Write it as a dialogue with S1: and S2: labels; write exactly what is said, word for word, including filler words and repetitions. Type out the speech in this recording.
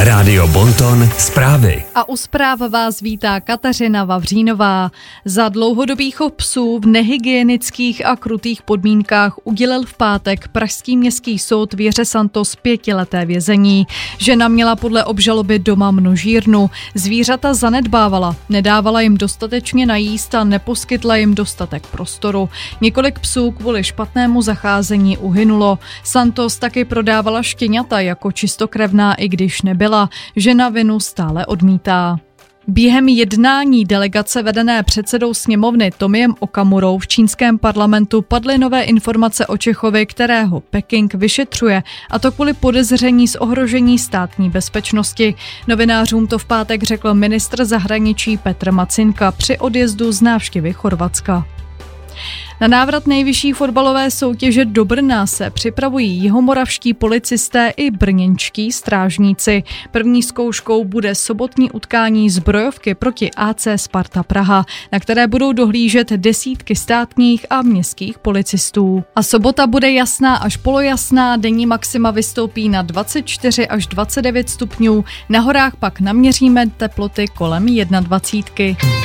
S1: Rádio Bonton zprávy.
S2: A u zpráv vás vítá Kateřina Vavřínová. Za dlouhodobý chov psů v nehygienických a krutých podmínkách udělil v pátek pražský městský soud Věře Santos pětileté vězení. Žena měla podle obžaloby doma množírnu. Zvířata zanedbávala, nedávala jim dostatečně najíst a neposkytla jim dostatek prostoru. Několik psů kvůli špatnému zacházení uhynulo. Santos taky prodávala štěňata jako čistokrevná, i když nebyla. Žena vinu stále odmítá. Během jednání delegace vedené předsedou sněmovny Tomiem Okamurou v čínském parlamentu padly nové informace o Čechovi, kterého Peking vyšetřuje, a to kvůli podezření z ohrožení státní bezpečnosti. Novinářům to v pátek řekl ministr zahraničí Petr Macinka při odjezdu z návštěvy Chorvatska. Na návrat nejvyšší fotbalové soutěže do Brna se připravují jihomoravští policisté i brněnští strážníci. První zkouškou bude sobotní utkání zbrojovky proti A C Sparta Praha, na které budou dohlížet desítky státních a městských policistů. A sobota bude jasná až polojasná, denní maxima vystoupí na dvacet čtyři až dvacet devět stupňů, na horách pak naměříme teploty kolem dvacet jedna.